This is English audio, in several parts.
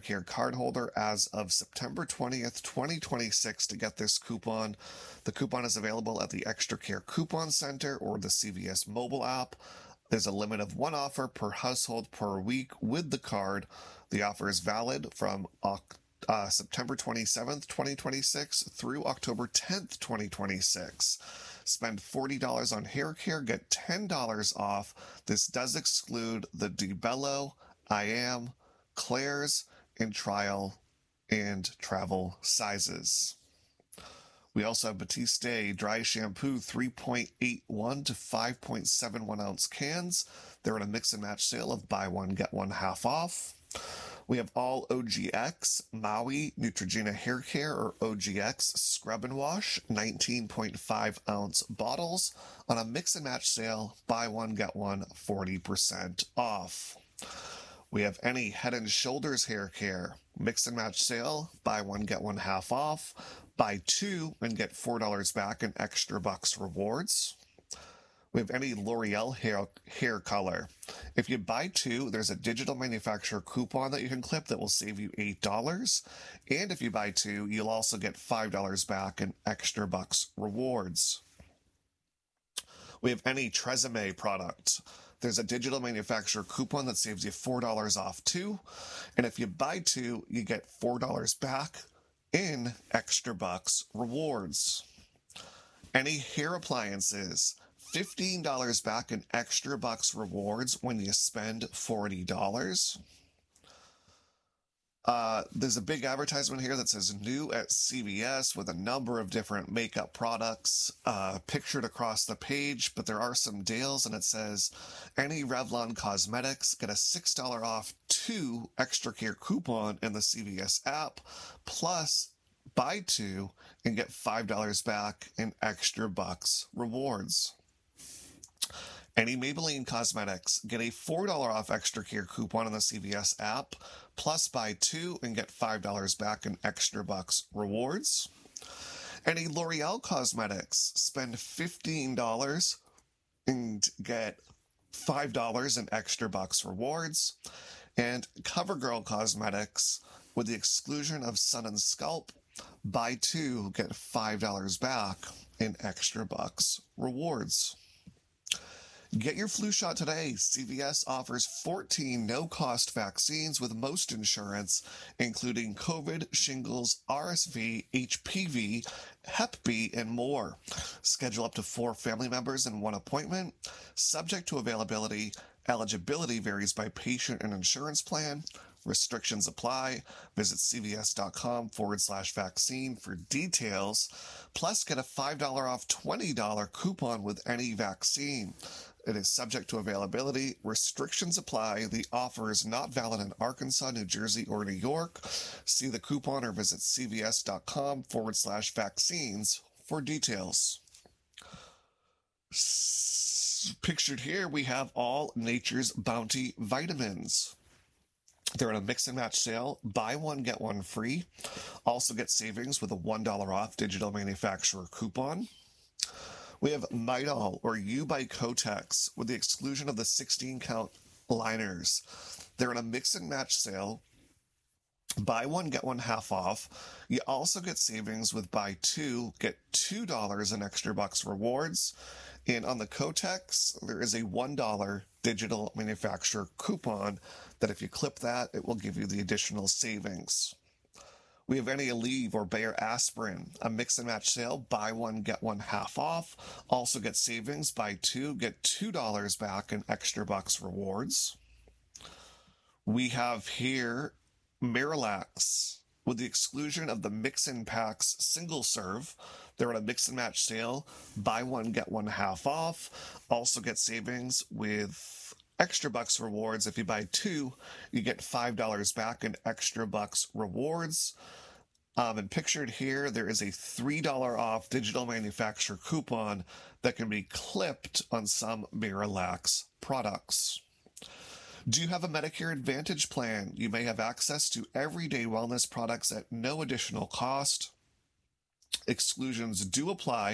Care cardholder as of September 20th, 2026 to get this coupon. The coupon is available at the Extra Care Coupon Center or the CVS mobile app. There's a limit of one offer per household per week with the card. The offer is valid from September 27th, 2026 through October 10th, 2026. Spend $40 on hair care, get $10 off. This does exclude the DeBello, I Am, Claire's, and Trial and Travel sizes. We also have Batiste Dry Shampoo 3.81 to 5.71 ounce cans. They're in a mix and match sale of buy one, get one half off. We have all OGX Maui Neutrogena Hair Care or OGX Scrub and Wash 19.5 ounce bottles on a mix and match sale, buy one, get one 40% off. We have any Head and Shoulders Hair Care mix and match sale, buy one, get one half off, buy two and get $4 back in extra bucks rewards. We have any L'Oreal hair color. If you buy two, there's a digital manufacturer coupon that you can clip that will save you $8. And if you buy two, you'll also get $5 back in extra bucks rewards. We have any Tresemme product. There's a digital manufacturer coupon that saves you $4 off two. And if you buy two, you get $4 back in extra bucks rewards. Any hair appliances. $15 back in extra bucks rewards when you spend $40. There's a big advertisement here that says new at CVS with a number of different makeup products pictured across the page, but there are some deals, and it says any Revlon Cosmetics get a $6 off two Extra Care coupon in the CVS app, plus buy two and get $5 back in extra bucks rewards. Any Maybelline Cosmetics, get a $4 off Extra Care coupon on the CVS app, plus buy two and get $5 back in extra bucks rewards. Any L'Oreal Cosmetics, spend $15 and get $5 in extra bucks rewards. And CoverGirl Cosmetics, with the exclusion of Sun and Scalp, buy two, get $5 back in extra bucks rewards. Get your flu shot today. CVS offers 14 no-cost vaccines with most insurance, including COVID, shingles, RSV, HPV, Hep B, and more. Schedule up to 4 family members in one appointment. Subject to availability, eligibility varies by patient and insurance plan. Restrictions apply. Visit cvs.com/vaccine for details. Plus, get a $5 off $20 coupon with any vaccine. It is subject to availability. Restrictions apply. The offer is not valid in Arkansas, New Jersey, or New York. See the coupon or visit cvs.com/vaccines for details. Pictured here, we have all Nature's Bounty vitamins. They're in a mix and match sale. Buy one, get one free. Also get savings with a $1 off digital manufacturer coupon. We have Midol, or U by Kotex, with the exclusion of the 16-count liners. They're in a mix and match sale. Buy one, get one half off. You also get savings with buy two, get $2 in extra bucks rewards. And on the Kotex, there is a $1 digital manufacturer coupon that if you clip that, it will give you the additional savings. We have any Aleve or Bayer aspirin, a mix and match sale, buy one, get one half off. Also get savings, buy two, get $2 back in extra bucks rewards. We have here Miralax, with the exclusion of the mix and packs single serve. They're on a mix and match sale, buy one, get one half off. Also get savings with extra bucks rewards. If you buy two, you get $5 back in extra bucks rewards. And pictured here, there is a $3 off digital manufacturer coupon that can be clipped on some Miralax products. Do you have a Medicare Advantage plan? You may have access to everyday wellness products at no additional cost. Exclusions do apply.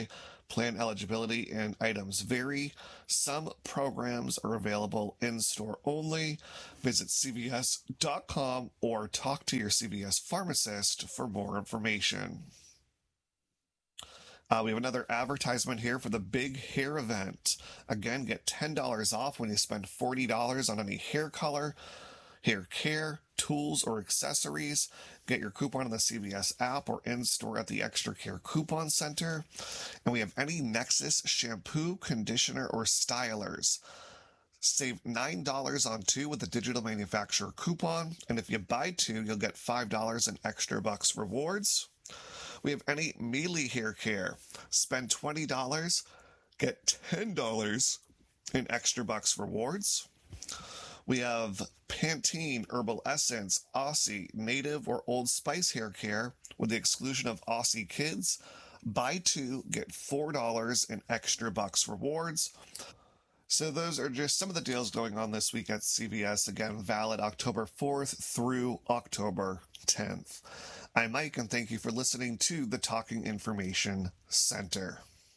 Plan eligibility and items vary. Some programs are available in-store only. Visit CVS.com or talk to your CVS pharmacist for more information. We have another advertisement here for the Big Hair Event. Again, get $10 off when you spend $40 on any hair color, hair care, tools, or accessories. Get your coupon on the CVS app or in-store at the Extra Care Coupon Center. And we have any Nexus shampoo, conditioner, or stylers. Save $9 on 2 with the digital manufacturer coupon. And if you buy 2, you'll get $5 in extra bucks rewards. We have any Mealy hair care. Spend $20, get $10 in extra bucks rewards. We have Pantene Herbal Essence, Aussie, Native, or Old Spice hair care with the exclusion of Aussie Kids. Buy 2, get $4 in extra bucks rewards. So those are just some of the deals going on this week at CVS. Again, valid October 4th through October 10th. I'm Mike, and thank you for listening to the Talking Information Center.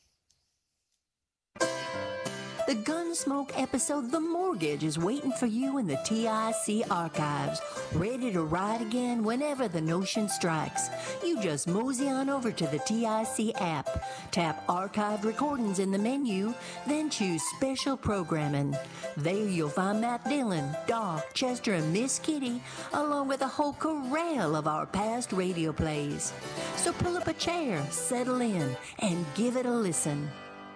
The Gunsmoke episode The Mortgage is waiting for you in the TIC archives, ready to ride again whenever the notion strikes. You just mosey on over to the TIC app, tap Archived Recordings in the menu, then choose Special Programming. There you'll find Matt Dillon, Doc, Chester, and Miss Kitty, along with a whole corral of our past radio plays. So pull up a chair, settle in, and give it a listen.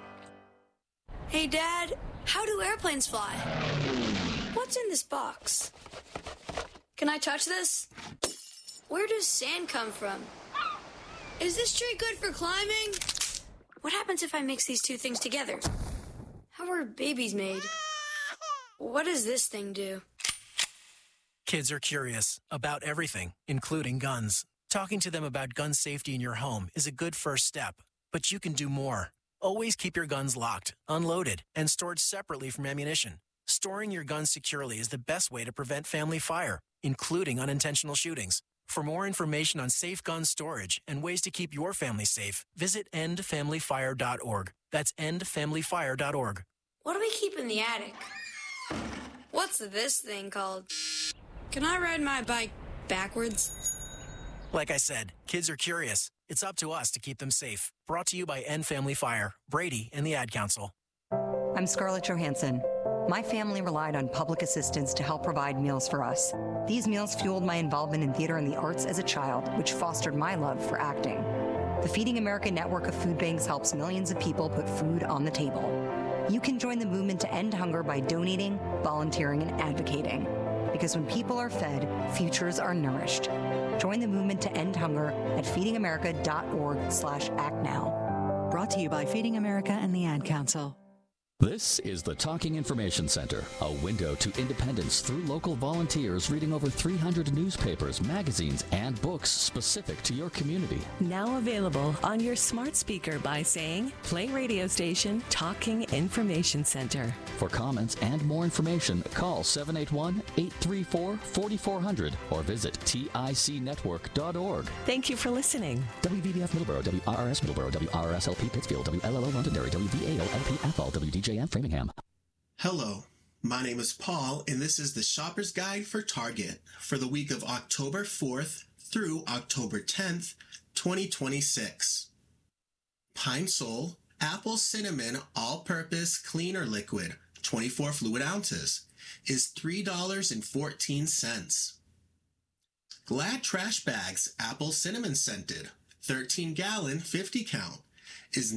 Hey, Dad, how do airplanes fly? What's in this box? Can I touch this? Where does sand come from? Is this tree good for climbing? What happens if I mix these two things together? How are babies made? What does this thing do? Kids are curious about everything, including guns. Talking to them about gun safety in your home is a good first step, but you can do more. Always keep your guns locked, unloaded, and stored separately from ammunition. Storing your guns securely is the best way to prevent family fire, including unintentional shootings. For more information on safe gun storage and ways to keep your family safe, visit endfamilyfire.org. That's endfamilyfire.org. What do we keep in the attic? What's this thing called? Can I ride my bike backwards? Like I said, kids are curious. It's up to us to keep them safe. Brought to you by End Family Fire, Brady, and the Ad Council. I'm Scarlett Johansson. My family relied on public assistance to help provide meals for us. These meals fueled my involvement in theater and the arts as a child, which fostered my love for acting. The Feeding America network of food banks helps millions of people put food on the table. You can join the movement to end hunger by donating, volunteering, and advocating. Because when people are fed, futures are nourished. Join the movement to end hunger at feedingamerica.org/act now. Brought to you by Feeding America and the Ad Council. This is the Talking Information Center, a window to independence through local volunteers reading over 300 newspapers, magazines, and books specific to your community. Now available on your smart speaker by saying, play radio station Talking Information Center. For comments and more information, call 781-834-4400 or visit ticnetwork.org. Thank you for listening. WVBF Middleborough, WRRS Middleborough, WRSLP Pittsfield, WLLO Londonderry, WVAO-LP Athol, WDJM Framingham. Hello, my name is Paul, and this is the Shopper's Guide for Target for the week of October 4th through October 10th, 2026. Pine Sol Apple Cinnamon All-Purpose Cleaner Liquid, 24 fluid ounces, is $3.14. Glad Trash Bags Apple Cinnamon Scented, 13-gallon, 50-count, is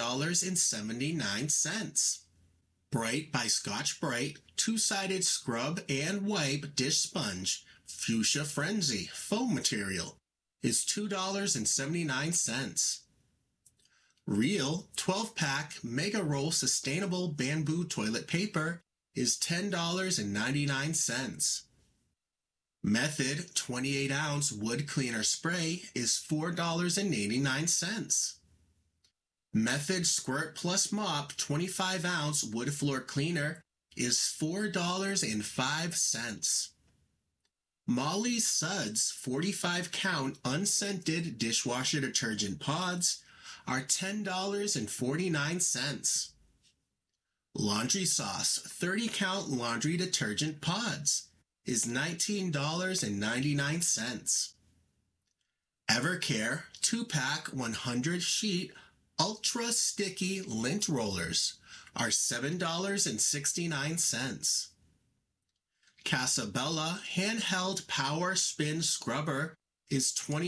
$9.79. Bright by Scotch-Brite, two-sided scrub and wipe dish sponge, Fuchsia Frenzy, foam material, is $2.79. Real 12-pack Mega Roll Sustainable Bamboo Toilet Paper is $10.99. Method 28-ounce Wood Cleaner Spray is $4.89. Method Squirt Plus Mop 25-ounce Wood Floor Cleaner is $4.05. Molly's Suds 45-count unscented dishwasher detergent pods are $10.49. Laundry Sauce 30-count laundry detergent pods is $19.99. Evercare 2-pack 100-sheet ultra sticky lint rollers are $7.69. Casabella handheld power spin scrubber is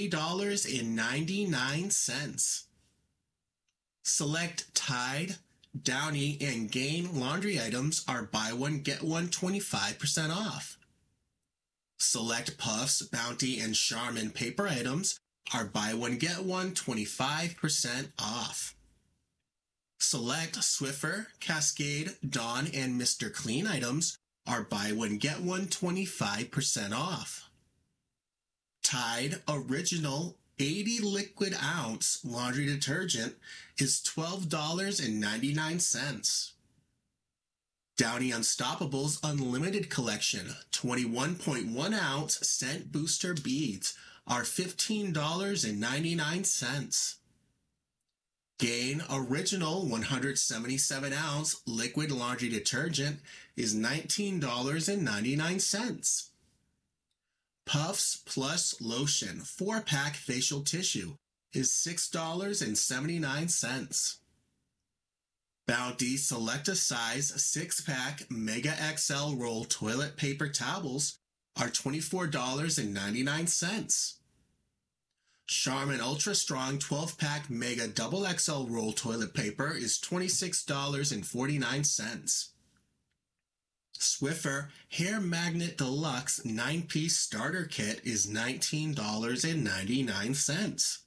$20.99. Select Tide, Downy, and Gain laundry items are buy one, get one 25% off. Select Puffs, Bounty, and Charmin paper items are buy one, get one 25% off. Select Swiffer, Cascade, Dawn, and Mr. Clean items are buy one, get one 25% off. Tide Original 80 liquid ounce laundry detergent is $12.99. Downy Unstoppables Unlimited Collection 21.1 ounce scent booster beads are $15.99. Gain Original 177 ounce liquid laundry detergent is $19.99. Puffs Plus Lotion 4-pack facial tissue is $6.79. Bounty Select a Size 6-pack Mega XL roll toilet paper towels are $24.99. Charmin Ultra Strong 12-pack Mega Double XL roll toilet paper is $26.49. Swiffer Hair Magnet Deluxe 9-piece starter kit is $19.99.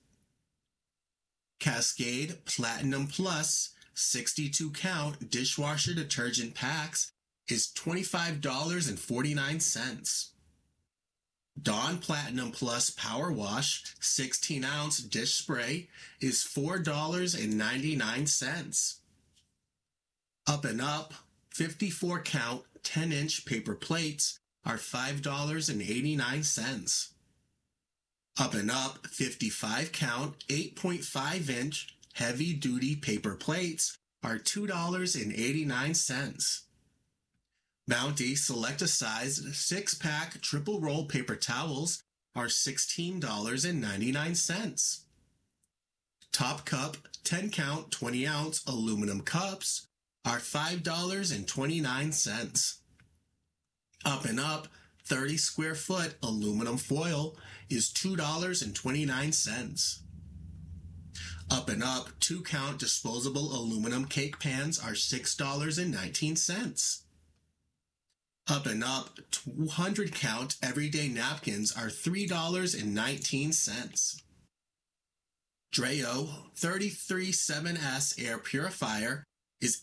Cascade Platinum Plus 62-count dishwasher detergent packs is $25.49. Dawn Platinum Plus Power Wash 16-ounce dish spray is $4.99. Up and Up 54-count 10-inch paper plates are $5.89. Up and Up 55-count 8.5-inch heavy-duty paper plates are $2.89. Bounty Select a Size 6-pack triple roll paper towels are $16.99. Top Cup 10-count 20-ounce aluminum cups are $5.29. Up and Up 30 square foot aluminum foil is $2.29. Up and Up 2-count disposable aluminum cake pans are $6.19. Up and Up 200-count everyday napkins are $3.19. Dreo 33-7S air purifier is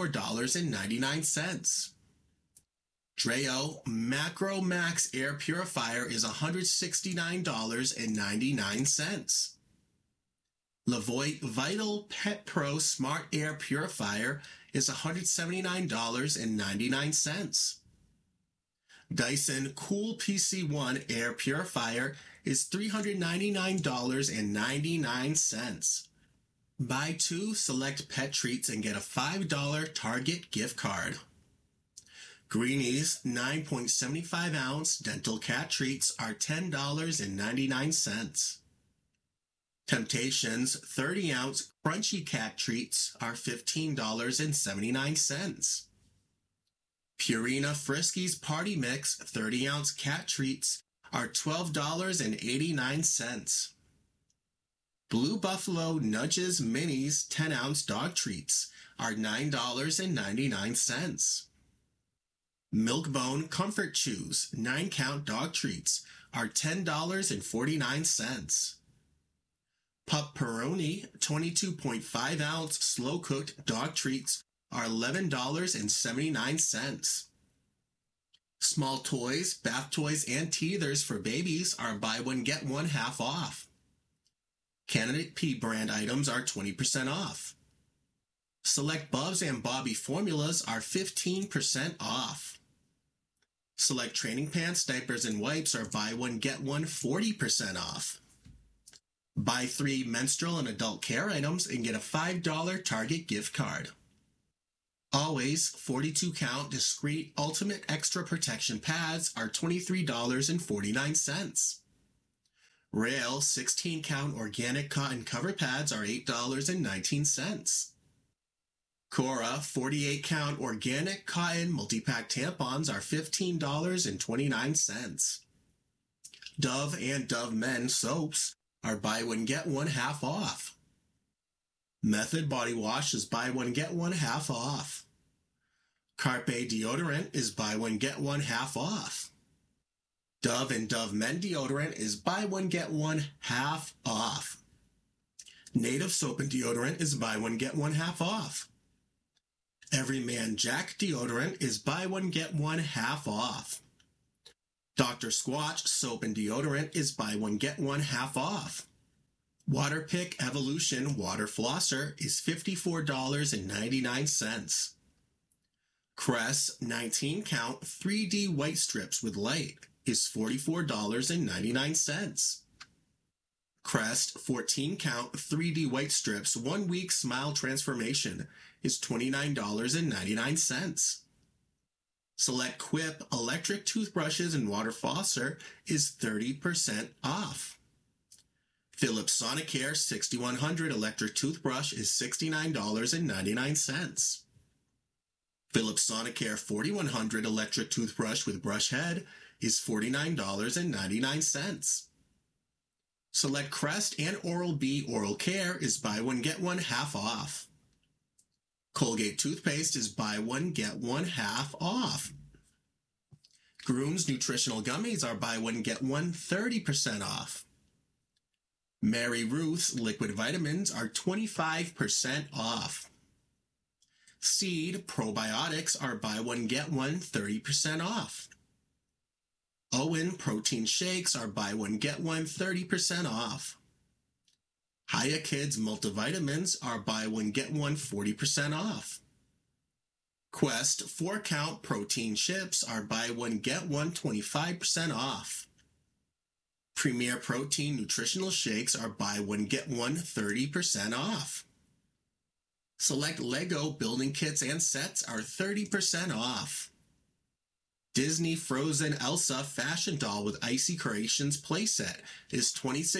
$84.99. Dreo Macro Max air purifier is $169.99. Levoit Vital Pet Pro Smart Air Purifier is $179.99. Dyson Cool PC1 Air Purifier is $399.99. Buy 2 select pet treats and get a $5 Target gift card. Greenies 9.75-ounce dental cat treats are $10.99. Temptations 30-ounce crunchy cat treats are $15.79. Purina Friskies Party Mix 30-ounce cat treats are $12.89. Blue Buffalo Nudges Minis 10-ounce dog treats are $9.99. Milk-Bone Comfort Chews 9-count dog treats are $10.49. Pup Peroni 22.5-ounce slow-cooked dog treats are $11.79. Small toys, bath toys, and teethers for babies are buy one, get one half off. Candidate P brand items are 20% off. Select Bubs and Bobby formulas are 15% off. Select training pants, diapers, and wipes are buy one, get one 40% off. Buy 3 menstrual and adult care items and get a $5 Target gift card. Always 42-count discreet Ultimate Extra Protection pads are $23.49. Rail 16-count organic cotton cover pads are $8.19. Cora 48-count organic cotton multi-pack tampons are $15.29. Dove and Dove Men soaps are buy one get one half off. Method body wash is buy one get one half off. Carpe deodorant is buy one get one half off. Dove and Dove Men deodorant is buy one get one half off. Native soap and deodorant is buy one get one half off. Everyman Jack deodorant is buy one get one half off. Dr. Squatch soap and deodorant is buy one get one half off. Waterpik Evolution water flosser is $54.99. Crest 19-count 3D white strips with light is $44.99. Crest 14-count 3D white strips 1 week smile transformation is $29.99. Select Quip electric toothbrushes and water flosser is 30% off. Philips Sonicare 6100 electric toothbrush is $69.99. Philips Sonicare 4100 electric toothbrush with brush head is $49.99. Select Crest and Oral-B Oral Care is buy one get one half off. Colgate toothpaste is buy one get one half off. Groom's nutritional gummies are buy one get one 30% off. Mary Ruth's liquid vitamins are 25% off. Seed probiotics are buy one get one 30% off. Owen protein shakes are buy one get one 30% off. Hiya Kids multivitamins are buy one get one 40% off. Quest 4-count protein chips are buy one get one 25% off. Premier Protein nutritional shakes are buy one get one 30% off. Select Lego building kits and sets are 30% off. Disney Frozen Elsa fashion doll with Icy Creations playset is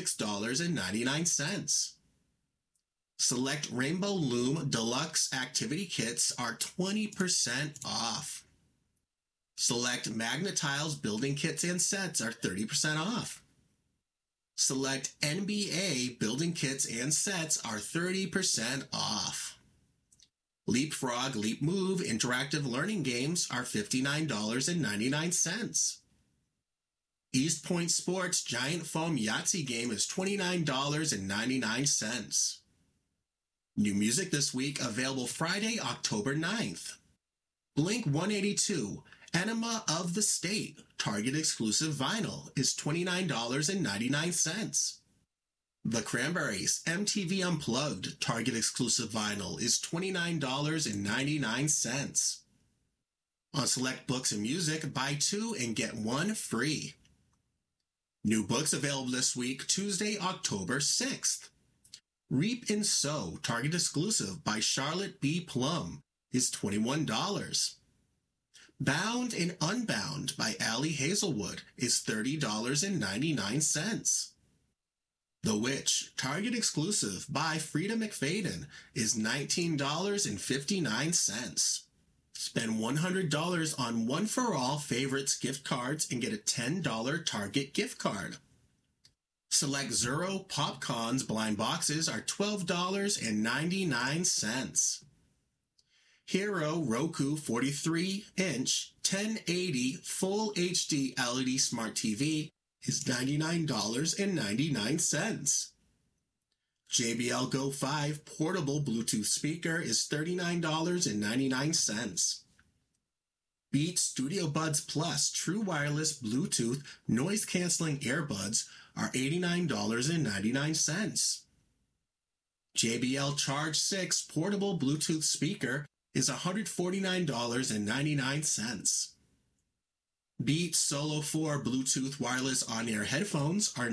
$26.99. Select Rainbow Loom Deluxe activity kits are 20% off. Select Magnetiles building kits and sets are 30% off. Select NBA building kits and sets are 30% off. Leapfrog Leap Move interactive learning games are $59.99. East Point Sports Giant Foam Yahtzee game is $29.99. New music this week available Friday, October 9th. Blink-182, Enema of the State, Target exclusive vinyl is $29.99. The Cranberries, MTV Unplugged, Target exclusive vinyl is $29.99. On select books and music, buy 2 and get 1 free. New books available this week, Tuesday, October 6th. Reap and Sow, Target exclusive by Charlotte B. Plum is $21. Bound and Unbound by Allie Hazelwood is $30.99. The Witch, Target exclusive by Frida McFadden is $19.59. Spend $100 on One for All Favorites gift cards and get a $10 Target gift card. Select Zero Popcorn's blind boxes are $12.99. Hero Roku 43-inch 1080 Full HD LED Smart TV is $99.99. JBL Go 5 portable Bluetooth speaker is $39.99. Beats Studio Buds Plus True Wireless Bluetooth noise-canceling earbuds are $89.99. JBL Charge 6 portable Bluetooth speaker is $149.99. Beats Solo 4 Bluetooth wireless on-air headphones are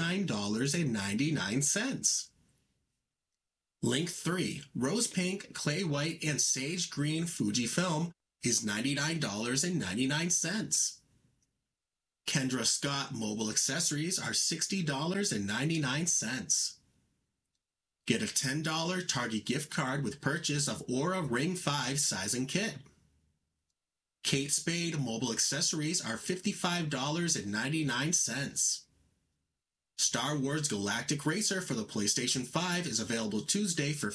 $99.99. Link 3 Rose Pink, Clay White, and Sage Green Fujifilm is $99.99. Kendra Scott mobile accessories are $60.99. Get a $10 Target gift card with purchase of Aura Ring 5 size and kit. Kate Spade mobile accessories are $55.99. Star Wars Galactic Racer for the PlayStation 5 is available Tuesday for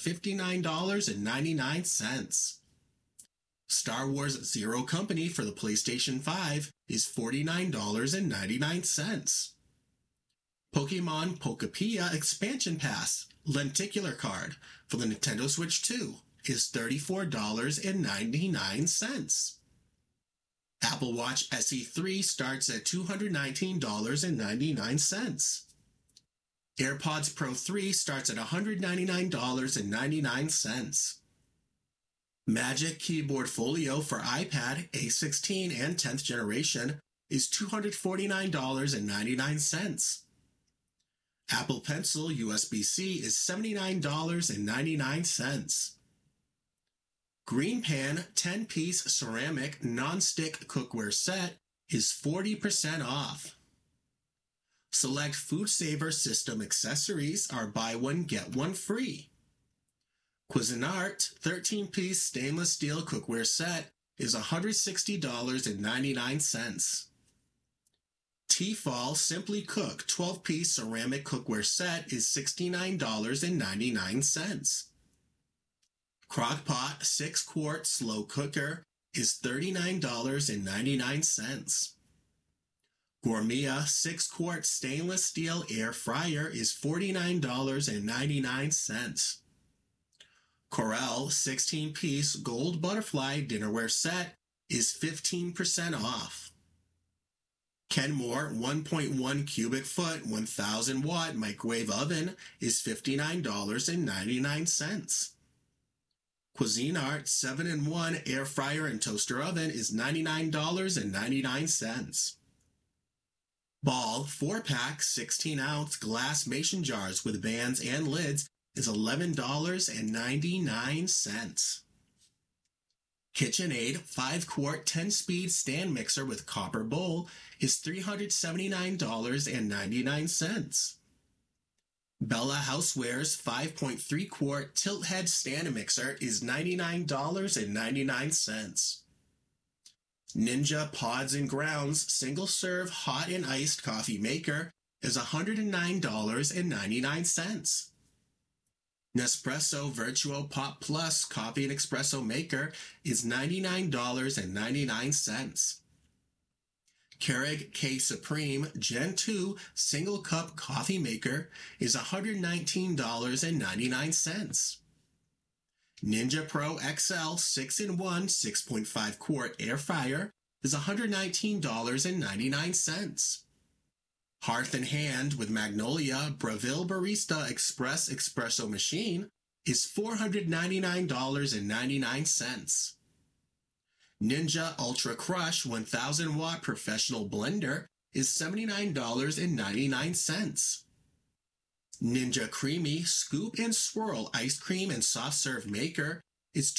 $59.99. Star Wars Zero Company for the PlayStation 5 is $49.99. Pokemon Pokepia Expansion Pass Lenticular Card for the Nintendo Switch 2 is $34.99. Apple Watch SE3 starts at $219.99. AirPods Pro 3 starts at $199.99. Magic Keyboard Folio for iPad A16 and 10th generation is $249.99. Apple Pencil USB-C is $79.99. Green Pan 10-piece ceramic non-stick cookware set is 40% off. Select Food Saver system accessories are buy one, get one free. Cuisinart 13-piece stainless steel cookware set is $160.99. Tefal Simply Cook 12-piece ceramic cookware set is $69.99. Crock-Pot 6-quart slow cooker is $39.99. Gourmia 6-quart stainless steel air fryer is $49.99. Corel 16-piece gold butterfly dinnerware set is 15% off. Kenmore 1.1 cubic foot 1000 watt microwave oven is $59.99. Cuisinart 7-in-1 air fryer and toaster oven is $99.99. Ball 4-pack 16-ounce glass mason jars with bands and lids is $11.99. KitchenAid 5-quart 10-speed stand mixer with copper bowl is $379.99. Bella Housewares 5.3-quart tilt head stand mixer is $99.99. Ninja Pods and Grounds single-serve hot and iced coffee maker is $109.99. Nespresso Virtuo Pop Plus coffee and espresso maker is $99.99. Keurig K Supreme Gen 2 single cup coffee maker is $119.99. Ninja Pro XL 6-in-1 6.5 quart air fryer is $119.99. Hearth and Hand with Magnolia Breville Barista Express Espresso Machine is $499.99. Ninja Ultra Crush 1000 watt professional blender is $79.99. Ninja Creamy Scoop and Swirl ice cream and soft serve maker is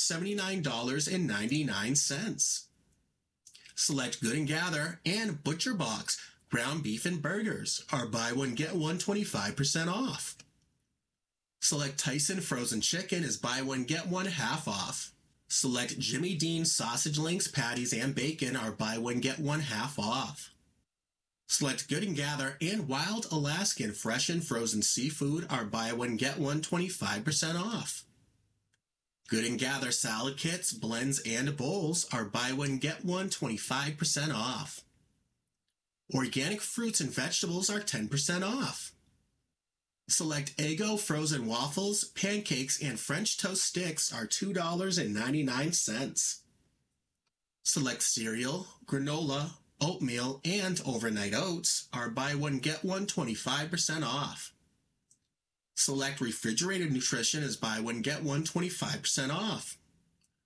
$279.99. Select Good & Gather and Butcher Box ground beef and burgers are buy one get one 25% off. Select Tyson frozen chicken is buy one get one half off. Select Jimmy Dean sausage links, patties, and bacon are buy one get one half off. Select Good & Gather and Wild Alaskan fresh and frozen seafood are buy one get one 25% off. Good & Gather salad kits, blends, and bowls are buy one get one 25% off. Organic fruits and vegetables are 10% off. Select Eggo frozen waffles, pancakes, and French toast sticks are $2.99. Select cereal, granola, oatmeal, and overnight oats are buy one get one 25% off. Select refrigerated nutrition is buy one get one 25% off.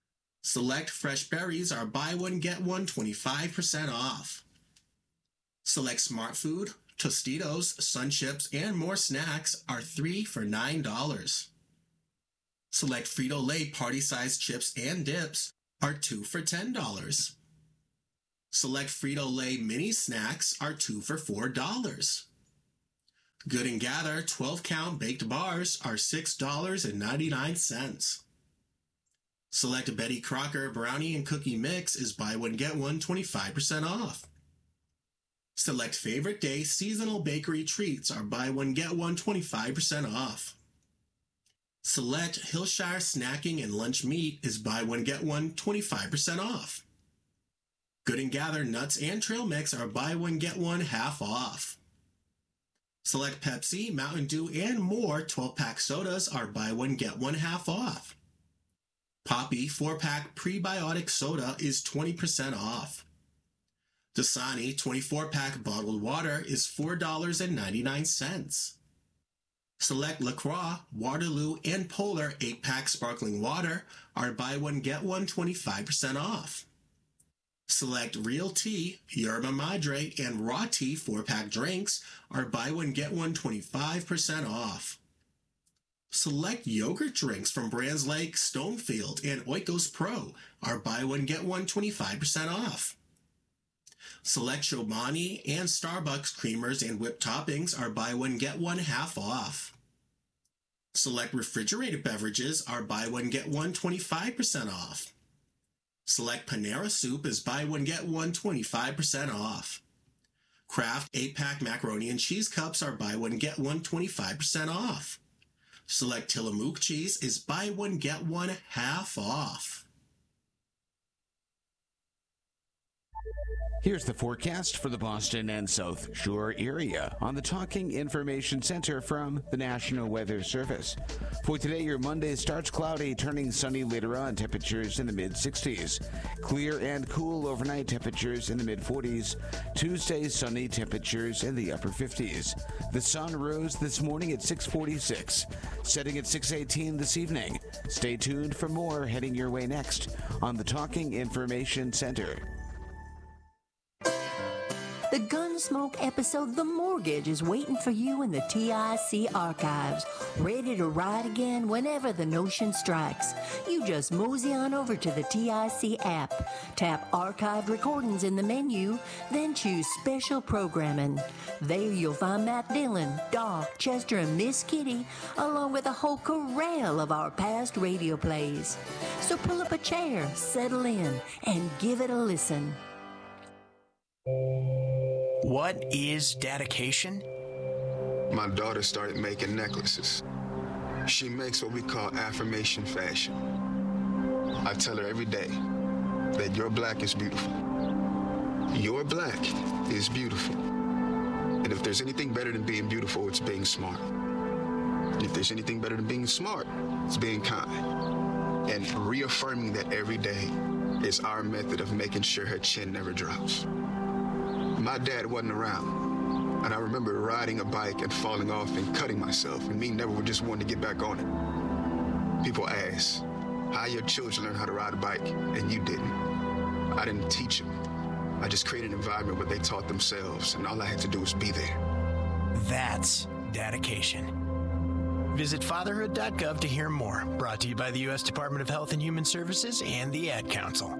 Select fresh berries are buy one, get one 25% off. Select Smart Food, Tostitos, Sun Chips, and more snacks are 3 for $9. Select Frito-Lay party-sized chips and dips are 2 for $10. Select Frito-Lay mini snacks are 2 for $4. Good and Gather 12-count baked bars are $6.99. Select Betty Crocker brownie and cookie mix is buy one, get one 25% off. Select Favorite Day seasonal bakery treats are buy one, get one 25% off. Select Hillshire snacking and lunch meat is buy one, get one 25% off. Good and Gather nuts and trail mix are buy one, get one half off. Select Pepsi, Mountain Dew, and more 12-pack sodas are buy one, get one half off. Poppy 4-pack prebiotic soda is 20% off. Dasani 24-pack bottled water is $4.99. Select La Croix, Waterloo, and Polar 8-pack sparkling water are buy one, get one 25% off. Select Real Tea, Yerba Madre, and Raw Tea 4-pack drinks are buy one, get one 25% off. Select yogurt drinks from brands like Stonefield and Oikos Pro are buy one, get one 25% off. Select Chobani and Starbucks creamers and whipped toppings are buy one, get one half off. Select refrigerated beverages are buy one, get one 25% off. Select Panera Soup is buy one, get one 25% off. Kraft 8-pack macaroni and cheese cups are buy one, get one 25% off. Select Tillamook cheese is buy one, get one half off. Here's the forecast for the Boston and South Shore area on the Talking Information Center from the National Weather Service. For today, your Monday starts cloudy, turning sunny later on, temperatures in the mid-60s. Clear and cool overnight, temperatures in the mid-40s. Tuesday, sunny, temperatures in the upper 50s. The sun rose this morning at 6:46, setting at 6:18 this evening. Stay tuned for more heading your way next on the Talking Information Center. The Gunsmoke episode The Mortgage is waiting for you in the TIC archives, ready to ride again whenever the notion strikes. You just mosey on over to the TIC app, tap Archived Recordings in the menu, then choose Special Programming. There you'll find Matt Dillon, Doc, Chester, and Miss Kitty, along with a whole corral of our past radio plays. So pull up a chair, settle in, and give it a listen. What is dedication? My daughter started making necklaces. She makes what we call affirmation fashion. I tell her every day that your black is beautiful. Your black is beautiful. And if there's anything better than being beautiful, it's being smart. If there's anything better than being smart, it's being kind. And reaffirming that every day is our method of making sure her chin never drops. My dad wasn't around, and I remember riding a bike and falling off and cutting myself, and me never just wanting to get back on it. People ask, how your children learn how to ride a bike, and you didn't. I didn't teach them. I just created an environment where they taught themselves, and all I had to do was be there. That's dedication. Visit fatherhood.gov to hear more. Brought to you by the U.S. Department of Health and Human Services and the Ad Council.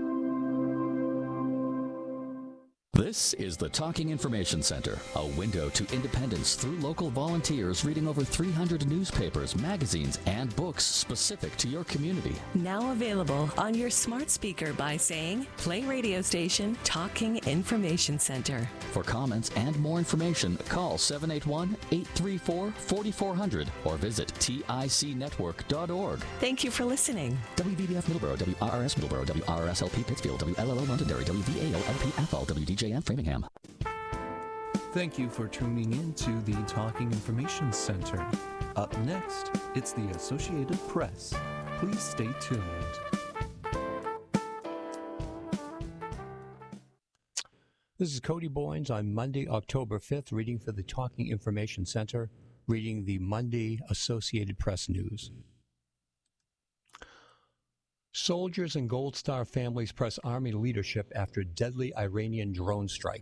This is the Talking Information Center, a window to independence through local volunteers reading over 300 newspapers, magazines, and books specific to your community. Now available on your smart speaker by saying, play radio station Talking Information Center. For comments and more information, call 781-834-4400 or visit ticnetwork.org. Thank you for listening. WVBF Middleborough, WRRS Middleborough, WRSLP Pittsfield, WLLO Londonderry, WVAO-LP Athol, WDJM Framingham. Thank you for tuning in to the Talking Information Center. Up next, it's the Associated Press. Please stay tuned. This is Cody Boynes on Monday, October 5th, reading for the Talking Information Center, reading the Monday Associated Press News. Soldiers and Gold Star families press Army leadership after deadly Iranian drone strike.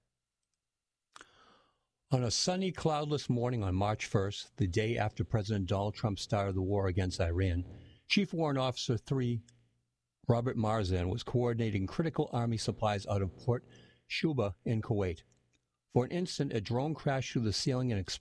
On a sunny, cloudless morning on March 1st, the day after President Donald Trump started the war against Iran, Chief Warrant Officer 3 Robert Marzan was coordinating critical Army supplies out of Port Shuba in Kuwait. For an instant, a drone crashed through the ceiling and exploded.